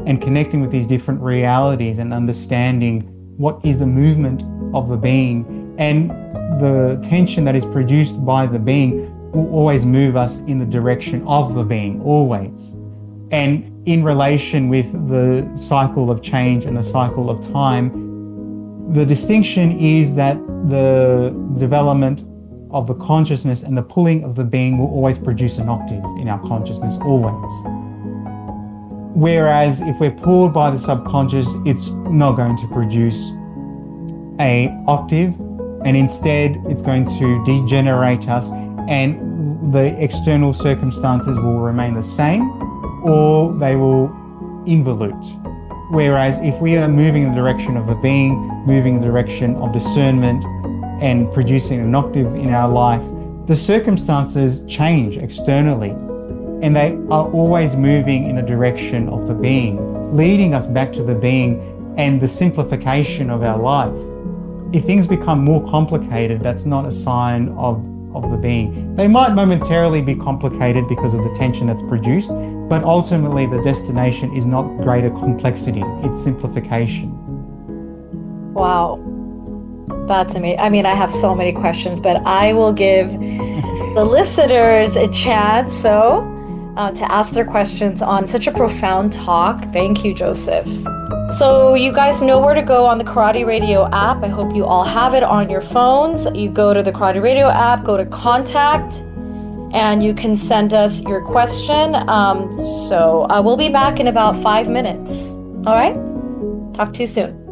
and connecting with these different realities and understanding what is the movement of the being, and the tension that is produced by the being will always move us in the direction of the being, always. And in relation with the cycle of change and the cycle of time, the distinction is that the development of the consciousness and the pulling of the being will always produce an octave in our consciousness, always. Whereas if we're pulled by the subconscious, it's not going to produce an octave, and instead it's going to degenerate us, and the external circumstances will remain the same, or they will involute. Whereas if we are moving in the direction of the being, moving in the direction of discernment and producing an octave in our life, the circumstances change externally, and they are always moving in the direction of the being, leading us back to the being and the simplification of our life. If things become more complicated, that's not a sign of the being. They might momentarily be complicated because of the tension that's produced, but ultimately the destination is not greater complexity, it's simplification. Wow. That's amazing. I mean, I have so many questions, but I will give the listeners a chance to ask their questions on such a profound talk. Thank you, Joseph. So you guys know where to go on the Karate Radio app. I hope you all have it on your phones. You go to the Karate Radio app, go to contact, and you can send us your question. So we'll be back in about 5 minutes. All right? Talk to you soon.